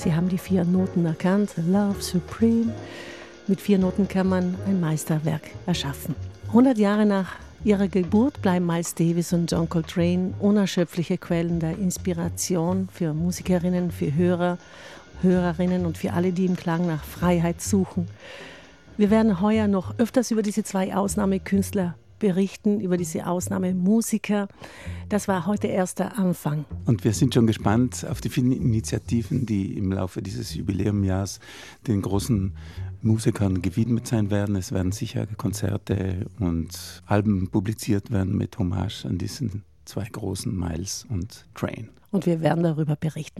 Sie haben die 4 Noten erkannt, Love Supreme. Mit 4 Noten kann man ein Meisterwerk erschaffen. 100 Jahre nach ihrer Geburt bleiben Miles Davis und John Coltrane unerschöpfliche Quellen der Inspiration für Musikerinnen, für Hörer, Hörerinnen und für alle, die im Klang nach Freiheit suchen. Wir werden heuer noch öfters über diese 2 Ausnahmekünstler berichten, über diese Ausnahmemusiker. Das war heute erst der Anfang. Und wir sind schon gespannt auf die vielen Initiativen, die im Laufe dieses Jubiläumjahrs den großen Musikern gewidmet sein werden. Es werden sicher Konzerte und Alben publiziert werden mit Hommage an diesen 2 großen, Miles und Train. Und wir werden darüber berichten.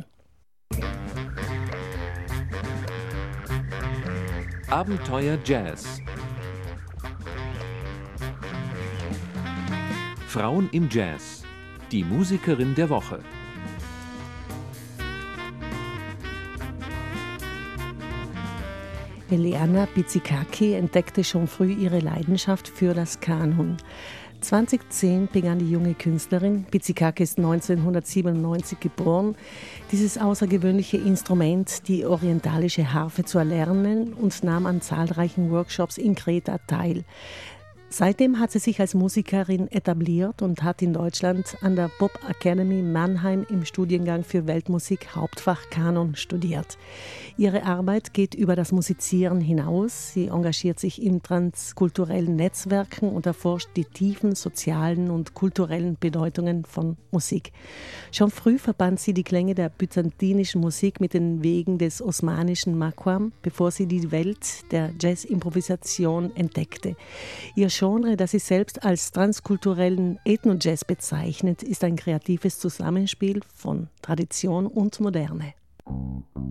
Abenteuer Jazz. Frauen im Jazz. Die Musikerin der Woche. Eliana Bizikaki entdeckte schon früh ihre Leidenschaft für das Kanon. 2010 begann die junge Künstlerin, Bizikaki ist 1997 geboren, dieses außergewöhnliche Instrument, die orientalische Harfe, zu erlernen und nahm an zahlreichen Workshops in Kreta teil. Seitdem hat sie sich als Musikerin etabliert und hat in Deutschland an der Bob Academy Mannheim im Studiengang für Weltmusik Hauptfach Kanon studiert. Ihre Arbeit geht über das Musizieren hinaus. Sie engagiert sich in transkulturellen Netzwerken und erforscht die tiefen sozialen und kulturellen Bedeutungen von Musik. Schon früh verband sie die Klänge der byzantinischen Musik mit den Wegen des osmanischen Maqam, bevor sie die Welt der Jazz-Improvisation entdeckte. Ihr Genre, das sie selbst als transkulturellen Ethno-Jazz bezeichnet, ist ein kreatives Zusammenspiel von Tradition und Moderne.